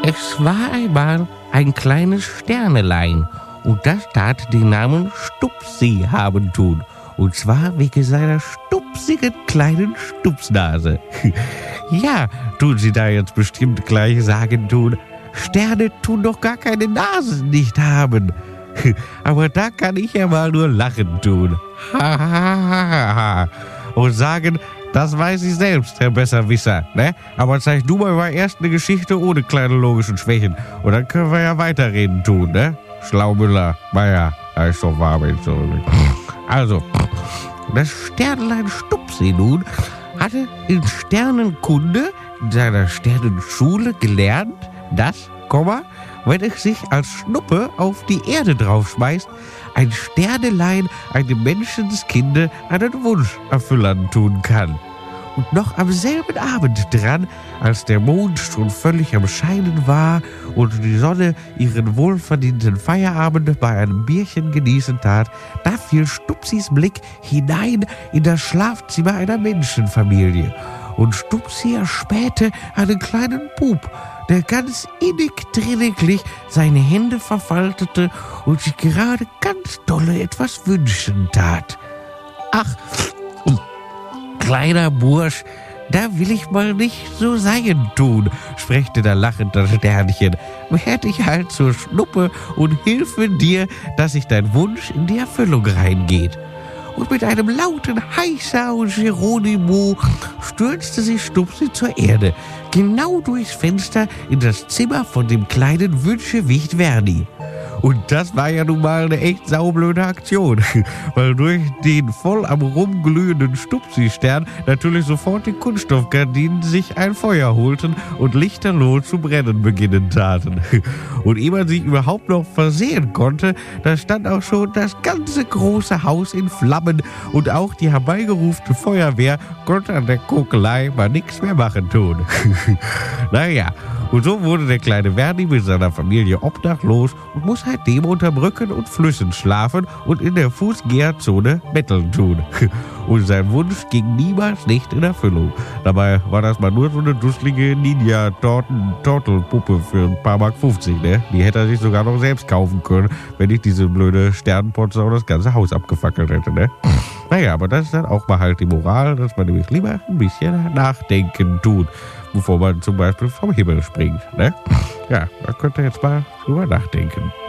Es war einmal ein kleines Sternelein und das tat den Namen Stupsi haben tun. Und zwar wegen seiner stupsigen kleinen Stupsnase. Ja, tun Sie da jetzt bestimmt gleich sagen tun, Sterne tun doch gar keine Nasen nicht haben. Aber da kann ich ja mal nur lachen tun. Und sagen, das weiß ich selbst, Herr Besserwisser, ne? Aber zeig du mal erst eine Geschichte ohne kleine logischen Schwächen. Und dann können wir ja weiterreden tun, ne? Schlaumüller, naja, da ist doch wahr, Mensch. Also, das Sternlein Stupsi nun hatte in Sternenkunde in seiner Sternenschule gelernt, dass, wenn es sich als Schnuppe auf die Erde draufschmeißt, ein Sternelein einem Menschenskinde einen Wunsch erfüllern tun kann. Und noch am selben Abend dran, als der Mond schon völlig am Scheinen war und die Sonne ihren wohlverdienten Feierabend bei einem Bierchen genießen tat, da fiel Stupsis Blick hinein in das Schlafzimmer einer Menschenfamilie. Und Stupsi erspähte einen kleinen Bub, der ganz innig drinniglich seine Hände verfaltete und sich gerade ganz dolle etwas wünschen tat. Ach, kleiner Bursch, da will ich mal nicht so sein tun, sprechte da lachend das Sternchen. Werd ich halt zur Schnuppe und hilfe dir, dass sich dein Wunsch in die Erfüllung reingeht. Und mit einem lauten Heißa und Geronimo stürzte sich Stupsi zur Erde, genau durchs Fenster in das Zimmer von dem kleinen Wünschewicht Verdi. Und das war ja nun mal eine echt saublöde Aktion, weil durch den voll am rumglühenden Stupsi-Stern natürlich sofort die Kunststoffgardinen sich ein Feuer holten und lichterloh zu brennen beginnen taten. Und ehe man sich überhaupt noch versehen konnte, da stand auch schon das ganze große Haus in Flammen und auch die herbeigerufene Feuerwehr konnte an der Kokelei mal nichts mehr machen tun. Naja, und so wurde der kleine Verdi mit seiner Familie obdachlos und muss seitdem unter Brücken und Flüssen schlafen und in der Fußgängerzone betteln tun. Und sein Wunsch ging niemals nicht in Erfüllung. Dabei war das mal nur so eine dusselige Ninja-Tortelpuppe für ein paar Mark 50, ne? Die hätte er sich sogar noch selbst kaufen können, wenn nicht diese blöde Sternenpotze und das ganze Haus abgefackelt hätte, ne? Naja, aber das ist dann auch mal halt die Moral, dass man nämlich lieber ein bisschen nachdenken tut, bevor man zum Beispiel vom Himmel springt, ne? Ja, da könnt ihr jetzt mal drüber nachdenken.